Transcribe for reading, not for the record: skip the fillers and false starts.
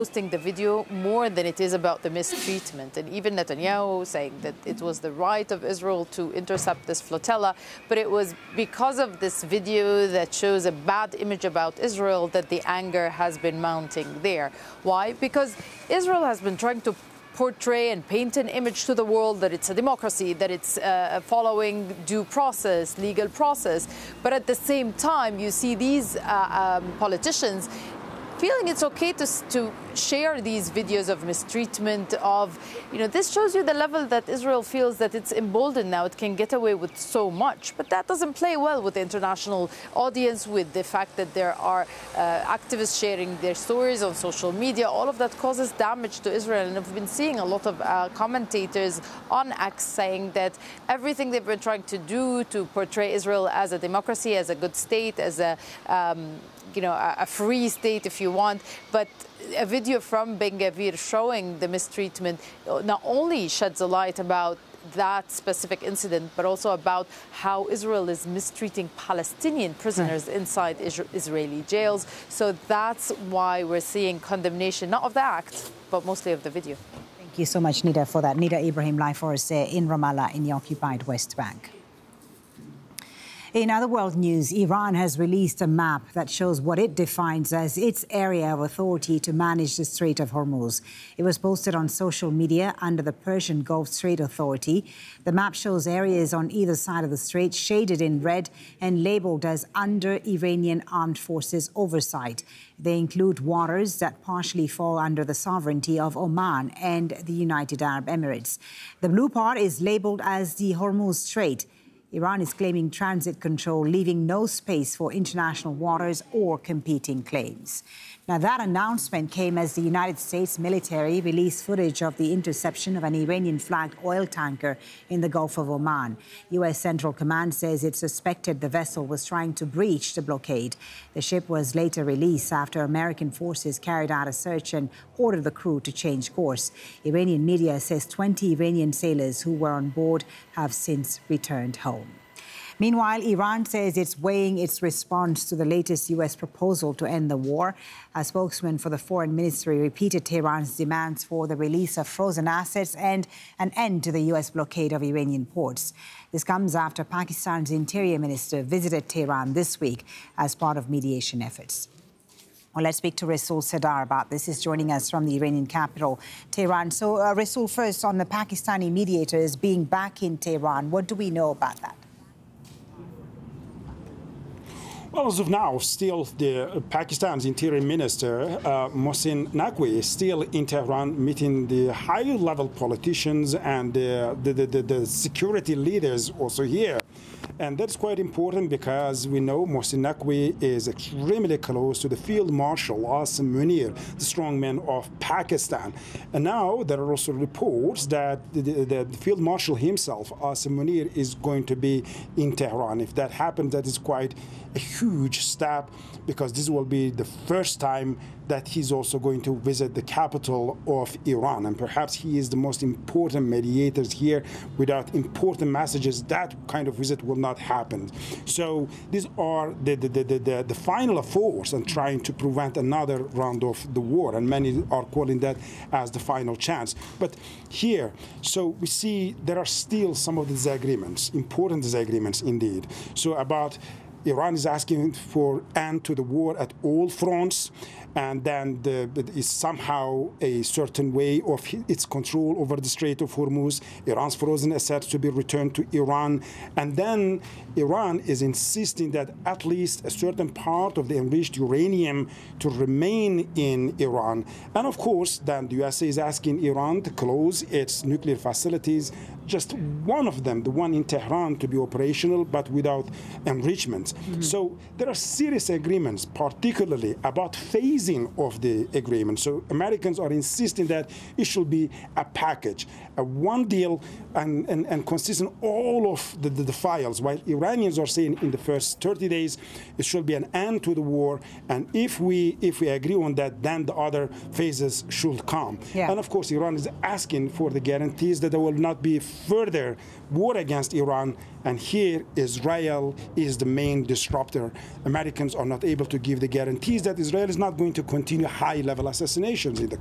posting the video more than it is about the mistreatment. And even Netanyahu saying that it was the right of Israel to intercept this flotilla, but it was because of this video that shows a bad image about Israel that the anger has been mounting there. Why? Because Israel has been trying to portray and paint an image to the world that it's a democracy, that it's following due process, legal process. But at the same time, you see these politicians feeling it's okay to share these videos of mistreatment, this shows you the level that Israel feels that it's emboldened now. It can get away with so much. But that doesn't play well with the international audience, with the fact that there are activists sharing their stories on social media. All of that causes damage to Israel. And I've been seeing a lot of commentators on X saying that everything they've been trying to do to portray Israel as a democracy, as a good state, as a free state, if you want, but a video from Ben-Gvir showing the mistreatment not only sheds a light about that specific incident, but also about how Israel is mistreating Palestinian prisoners inside Israeli jails. So that's why we're seeing condemnation, not of the act, but mostly of the video. Thank you so much, Nida, for that. Nida Ibrahim live for us in Ramallah in the occupied West Bank. In other world news, Iran has released a map that shows what it defines as its area of authority to manage the Strait of Hormuz. It was posted on social media under the Persian Gulf Strait Authority. The map shows areas on either side of the strait shaded in red and labeled as under Iranian armed forces oversight. They include waters that partially fall under the sovereignty of Oman and the United Arab Emirates. The blue part is labeled as the Hormuz Strait. Iran is claiming transit control, leaving no space for international waters or competing claims. Now, that announcement came as the United States military released footage of the interception of an Iranian-flagged oil tanker in the Gulf of Oman. U.S. Central Command says it suspected the vessel was trying to breach the blockade. The ship was later released after American forces carried out a search and ordered the crew to change course. Iranian media says 20 Iranian sailors who were on board have since returned home. Meanwhile, Iran says it's weighing its response to the latest U.S. proposal to end the war. A spokesman for the foreign ministry repeated Tehran's demands for the release of frozen assets and an end to the U.S. blockade of Iranian ports. This comes after Pakistan's interior minister visited Tehran this week as part of mediation efforts. Well, let's speak to Rasool Sadar about this. He's joining us from the Iranian capital, Tehran. So, Rasool, first on the Pakistani mediators being back in Tehran, what do we know about that? Well, as of now, still the Pakistan's interior minister, Mohsin Naqvi, is still in Tehran meeting the high-level politicians and the security leaders also here. And that's quite important because we know Mohsin Naqvi is extremely close to the Field Marshal Asim Munir, the strongman of Pakistan. And now there are also reports that the Field Marshal himself, Asim Munir, is going to be in Tehran. If that happens, that is quite a huge step because this will be the first time that he's also going to visit the capital of Iran. And perhaps he is the most important mediator here. Without important messages, that kind of visit will not happen. So these are the final efforts and trying to prevent another round of the war. And many are calling that as the final chance. But here, so we see there are still some of the disagreements, important disagreements indeed. So about Iran is asking for end to the war at all fronts, and then is somehow a certain way of its control over the Strait of Hormuz, Iran's frozen assets to be returned to Iran, and then Iran is insisting that at least a certain part of the enriched uranium to remain in Iran. And of course, then the USA is asking Iran to close its nuclear facilities, just one of them, the one in Tehran, to be operational, but without enrichment. So there are serious agreements, particularly about phasing of the agreement. So Americans are insisting that it should be a package, a one deal, and consistent all of the files, while Iranians are saying in the first 30 days it should be an end to the war, and if we agree on that, then the other phases should come. And of course, Iran is asking for the guarantees that there will not be further war against Iran, and here Israel is the main important disruptor. Americans are not able to give the guarantees that Israel is not going to continue high-level assassinations in the